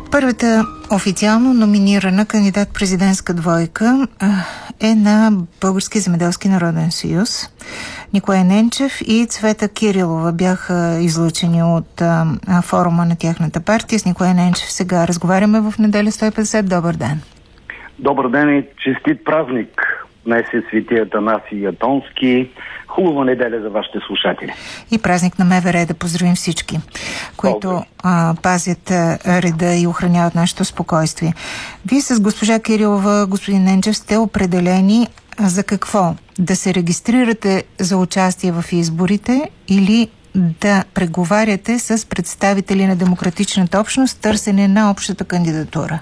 Първата официално номинирана кандидат-президентска двойка е на Български земеделски народен съюз. Николай Ненчев и Цвета Кирилова бяха излъчени от форума на тяхната партия. С Николай Ненчев сега разговаряме в неделя 150. Добър ден! Добър ден и честит празник! Днес е Свети Атанасий Атонски. Хубава неделя за вашите слушатели. И празник на МВР, да поздравим всички, които пазят реда и охраняват нашето спокойствие. Вие с госпожа Кирилова, господин Ненчев, сте определени за какво? Да се регистрирате за участие в изборите или да преговаряте с представители на демократичната общност, търсене на общата кандидатура?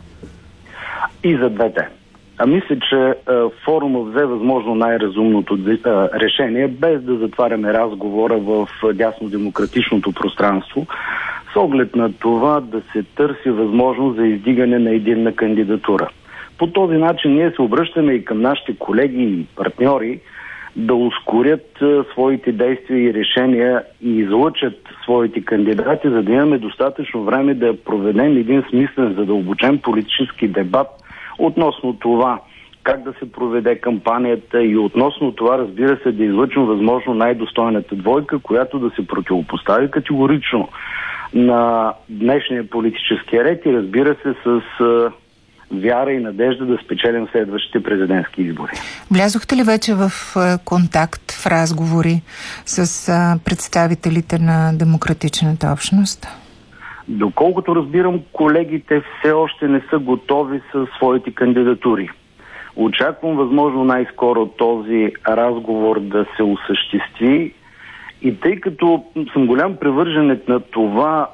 И за двете. Мисля, че форума взе възможно най-разумното решение, без да затваряме разговора в дясно-демократичното пространство, с оглед на това да се търси възможност за издигане на единна кандидатура. По този начин ние се обръщаме и към нашите колеги и партньори да ускорят своите действия и решения и излъчат своите кандидати, за да имаме достатъчно време да проведем един смислен, задълбочен политически дебат относно това как да се проведе кампанията и относно това, разбира се, да излъчим възможно най-достойната двойка, която да се противопостави категорично на днешния политически ред и, разбира се, с вяра и надежда да спечелим следващите президентски избори. Влязохте ли вече в контакт, в разговори с представителите на демократичната общност? Доколкото разбирам, колегите все още не са готови със своите кандидатури. Очаквам възможно най-скоро този разговор да се осъществи и тъй като съм голям привърженец на това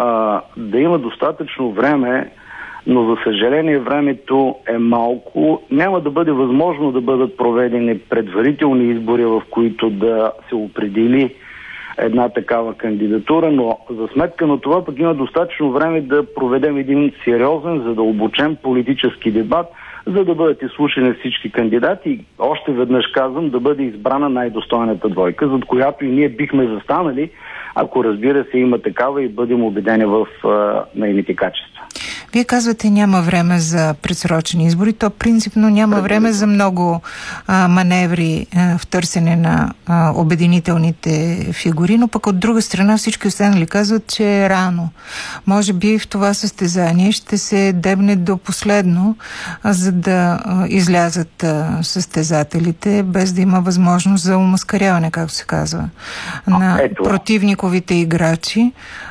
да има достатъчно време, но за съжаление времето е малко, няма да бъде възможно да бъдат проведени предварителни избори, в които да се определи една такава кандидатура, но за сметка на това пък има достатъчно време да проведем един сериозен, задълбочен политически дебат, за да бъдат изслушани всички кандидати и още веднъж казвам, да бъде избрана най-достойната двойка, зад която и ние бихме застанали, ако разбира се има такава и бъдем убедени в нейните качества. Вие казвате, няма време за предсрочени избори, то принципно няма време за много маневри в търсене на обединителните фигури, но пък от друга страна всички останали казват, че е рано. Може би в това състезание ще се дебне до последно, за да излязат състезателите, без да има възможност за омаскаряване, както се казва, на противниковите играчи.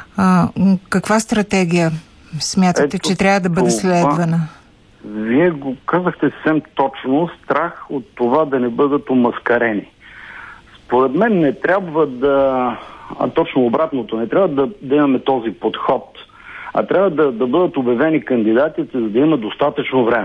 Каква стратегия смятате, че трябва да бъде следвана? Вие го казахте съвсем точно. Страх от това да не бъдат омаскарени. Според мен не трябва точно обратното, не трябва да имаме този подход, а трябва да бъдат обявени кандидатите, за да има достатъчно време.